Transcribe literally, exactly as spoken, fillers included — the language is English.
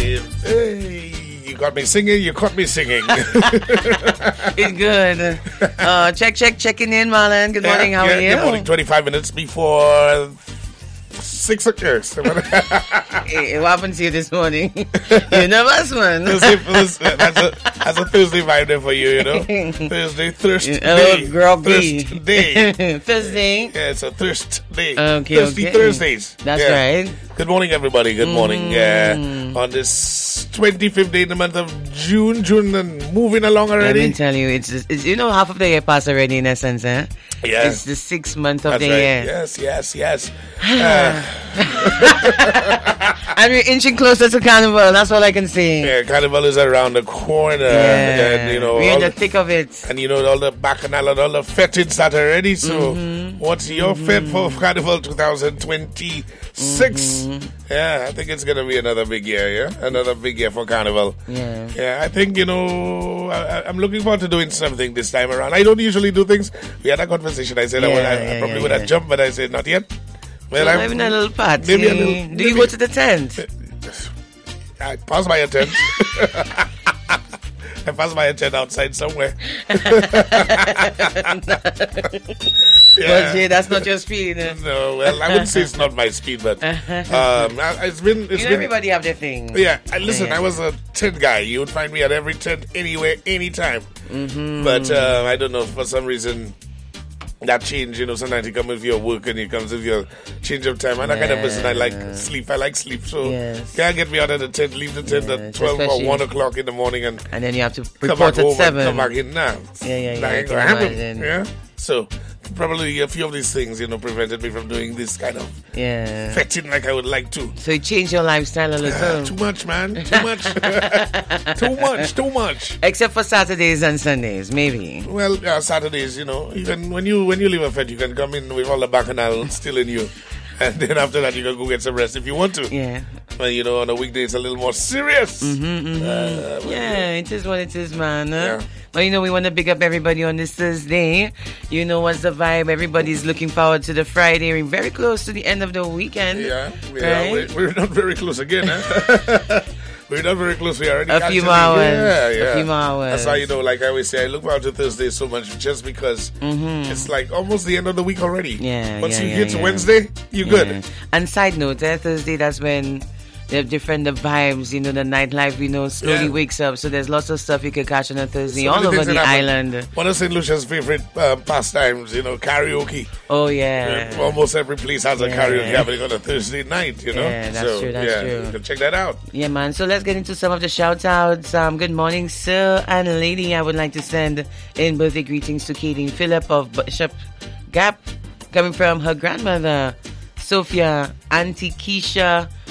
Hey, you got me singing, you caught me singing. It's good. Uh, check, check, checking in, Marlon. Good morning, yeah, how yeah, are you? Good morning, twenty-five minutes before six o'clock. Hey, what happened to you this morning? You're nervous, man. Thursday, Thursday, that's, a, that's a Thursday vibe there for you, you know? Thursday, Thursday. Oh, groggy. Thursday. Thursday. Yeah, it's a Thursday. Okay, Thursday, okay. Thursdays. That's yeah. right. Good morning, everybody. Good morning. Mm. Yeah, on this twenty-fifth day in the month of June, June, and moving along already. Let me tell you, it's, it's you know half of the year passed already in essence, eh? Yeah. It's the sixth month of That's the right. year. Yes, yes, yes. uh, And we're inching closer to Carnival. That's all I can say. yeah, Carnival is around the corner. Yeah. And, you know, we're in all the the- thick of it. And you know all the bacchanal and all the fetes that are ready. So, Mm-hmm. what's your fet for Carnival twenty twenty-six? Mm-hmm. Yeah, I think it's gonna be another big year. Yeah, another big year for Carnival. Yeah. Yeah, I think you know I, I'm looking forward to doing something this time around. I don't usually do things. We had a conversation. I said I, Yeah, would, I, yeah, I probably yeah, would yeah. have jumped, but I said not yet. Well, So I'm having a little party. maybe a little- Do maybe- you go to the tent? I passed my tent. I passed my tent outside somewhere. But Jay, that's not your speed. Uh, No, well, I wouldn't say it's not my speed, but um, I- it's been, it's you know, been. everybody have their thing. Yeah, I, listen, Yeah. I was a tent guy. You would find me at every tent, anywhere, anytime. Mm-hmm. But uh, I don't know, for some reason, that change, you know, sometimes you come with your work and it comes with your change of time. I'm that kind of person. I like sleep. I like sleep. So Yes. can't get me out of the tent, leave the tent Yes, at twelve or especially- one o'clock in the morning and And then you have to come back report at home seven. and come back in now. Yeah, yeah, yeah, That I ain't can gonna happen. imagine. Yeah. So probably a few of these things, you know, prevented me from doing this kind of Yeah. fetting like I would like to. So you change your lifestyle a Ah, little. too much, man. Too much. too much. Too much. Except for Saturdays and Sundays, maybe. Well, uh, Saturdays, you know, even when you when you leave a fete, you can come in with all the bacchanal still in you, and then after that, you can go get some rest if you want to. Yeah. But you know, on a weekday, it's a little more serious. Mm-hmm, Uh, but Yeah, it is what it is, man. huh? Yeah. But you know, we want to big up everybody on this Thursday. You know what's the vibe? Everybody's looking forward to the Friday. We're very close to the end of the weekend. Yeah, we Right? are, we're, we're not very close again, huh? We're not very close. We already A few actually- more hours. Yeah, yeah. A few more hours. That's why, you know, like I always say, I look forward to Thursday so much just because it's like almost the end of the week already. Mm-hmm. Yeah, Once yeah, you yeah, get to yeah. Wednesday, you're Yeah. good. And side note, eh, Thursday, that's when the different the vibes, you know, the nightlife, you know, slowly Yeah. wakes up. So there's lots of stuff you could catch on a Thursday So all many over things the that happen. island. One of Saint Lucia's favorite uh, pastimes, you know, karaoke. Oh, yeah. Uh, Almost every place has a Yeah. karaoke happening on a Thursday night, you know. Yeah, that's so, true, that's yeah, true. You can check that out. Yeah, man. So let's get into some of the shout outs. Um, good morning, sir and lady. I would like to send in birthday greetings to Katie Phillip of Bishop Gap, coming from her grandmother, Sophia, Auntie Keisha,